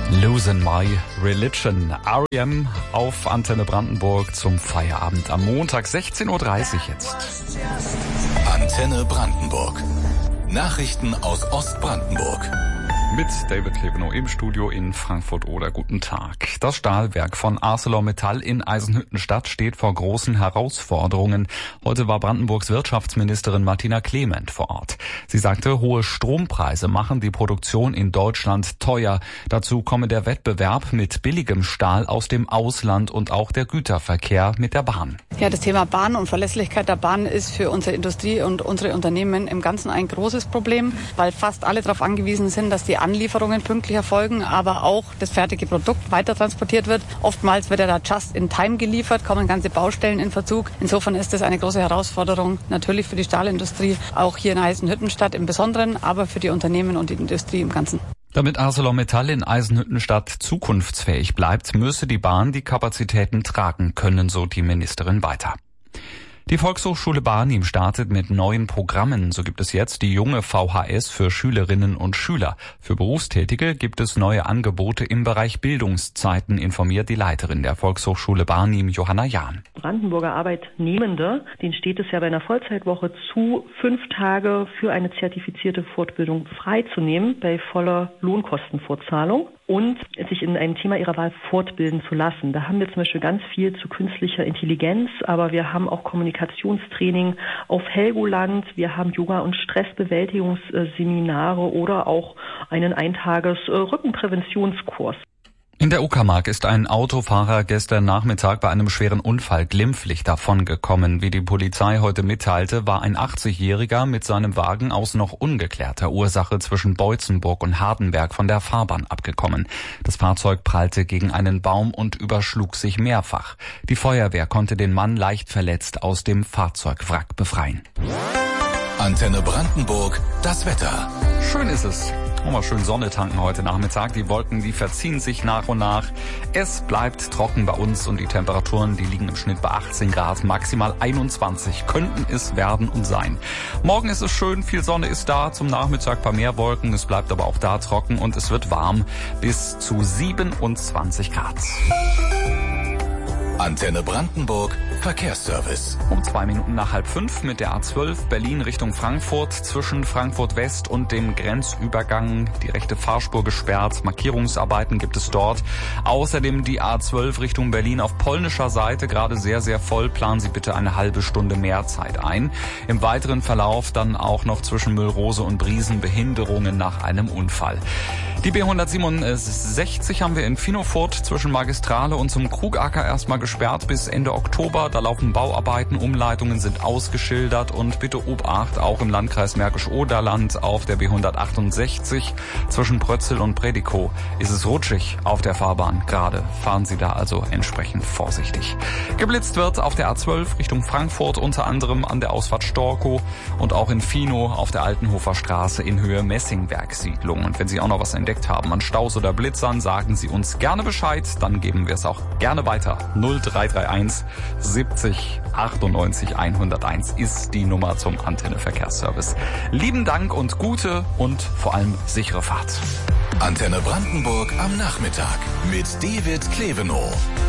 Losing My Religion. R.E.M. auf Antenne Brandenburg zum Feierabend am Montag 16.30 Uhr jetzt. Antenne Brandenburg. Nachrichten aus Ostbrandenburg. Mit David Klevenow im Studio in Frankfurt oder guten Tag. Das Stahlwerk von ArcelorMittal in Eisenhüttenstadt steht vor großen Herausforderungen. Heute war Brandenburgs Wirtschaftsministerin Martina Clement vor Ort. Sie sagte, hohe Strompreise machen die Produktion in Deutschland teuer. Dazu komme der Wettbewerb mit billigem Stahl aus dem Ausland und auch der Güterverkehr mit der Bahn. Ja, das Thema Bahn und Verlässlichkeit der Bahn ist für unsere Industrie und unsere Unternehmen im Ganzen ein großes Problem, weil fast alle darauf angewiesen sind, dass die Anlieferungen pünktlich erfolgen, aber auch das fertige Produkt weiter transportiert wird. Oftmals wird ja da just in time geliefert, kommen ganze Baustellen in Verzug. Insofern ist das eine große Herausforderung, natürlich für die Stahlindustrie, auch hier in Eisenhüttenstadt im Besonderen, aber für die Unternehmen und die Industrie im Ganzen. Damit ArcelorMittal in Eisenhüttenstadt zukunftsfähig bleibt, müsse die Bahn die Kapazitäten tragen können, so die Ministerin weiter. Die Volkshochschule Barnim startet mit neuen Programmen. So gibt es jetzt die junge VHS für Schülerinnen und Schüler. Für Berufstätige gibt es neue Angebote im Bereich Bildungszeiten, informiert die Leiterin der Volkshochschule Barnim, Johanna Jahn. Brandenburger Arbeitnehmende, denen steht es ja bei einer Vollzeitwoche zu, 5 Tage für eine zertifizierte Fortbildung freizunehmen bei voller Lohnkostenvorzahlung und sich in einem Thema ihrer Wahl fortbilden zu lassen. Da haben wir zum Beispiel ganz viel zu künstlicher Intelligenz, aber wir haben auch Kommunikationstraining auf Helgoland, wir haben Yoga- und Stressbewältigungsseminare oder auch einen Eintages-Rückenpräventionskurs. In der Uckermark ist ein Autofahrer gestern Nachmittag bei einem schweren Unfall glimpflich davongekommen. Wie die Polizei heute mitteilte, war ein 80-Jähriger mit seinem Wagen aus noch ungeklärter Ursache zwischen Beutzenburg und Hardenberg von der Fahrbahn abgekommen. Das Fahrzeug prallte gegen einen Baum und überschlug sich mehrfach. Die Feuerwehr konnte den Mann leicht verletzt aus dem Fahrzeugwrack befreien. Antenne Brandenburg, das Wetter. Schön ist es. Mal schön Sonne tanken heute Nachmittag. Die Wolken, die verziehen sich nach und nach. Es bleibt trocken bei uns und die Temperaturen, die liegen im Schnitt bei 18 Grad, maximal 21 könnten es werden und sein. Morgen ist es schön, viel Sonne ist da, zum Nachmittag bei mehr Wolken. Es bleibt aber auch da trocken und es wird warm bis zu 27 Grad. Antenne Brandenburg, Verkehrsservice. Um 2 Minuten nach 4:30 mit der A12 Berlin Richtung Frankfurt, zwischen Frankfurt West und dem Grenzübergang die rechte Fahrspur gesperrt. Markierungsarbeiten gibt es dort. Außerdem die A12 Richtung Berlin auf polnischer Seite gerade sehr, sehr voll. Planen Sie bitte eine halbe Stunde mehr Zeit ein. Im weiteren Verlauf dann auch noch zwischen Müllrose und Briesen Behinderungen nach einem Unfall. Die B167 haben wir in Finofurt zwischen Magistrale und zum Krugacker erstmal gesperrt bis Ende Oktober. Da laufen Bauarbeiten, Umleitungen sind ausgeschildert und bitte Obacht, auch im Landkreis Märkisch-Oderland auf der B168 zwischen Prötzel und Predikow ist es rutschig auf der Fahrbahn. Gerade fahren Sie da also entsprechend vorsichtig. Geblitzt wird auf der A12 Richtung Frankfurt, unter anderem an der Ausfahrt Storkow und auch in Fino auf der Altenhofer Straße in Höhe Messingwerk-Siedlung. Und wenn Sie auch noch was entdeckt haben an Staus oder Blitzern, sagen Sie uns gerne Bescheid, dann geben wir es auch gerne weiter. 0331 70 98 101 ist die Nummer zum Antenne Verkehrsservice. Lieben Dank und gute und vor allem sichere Fahrt. Antenne Brandenburg am Nachmittag mit David Klevenow.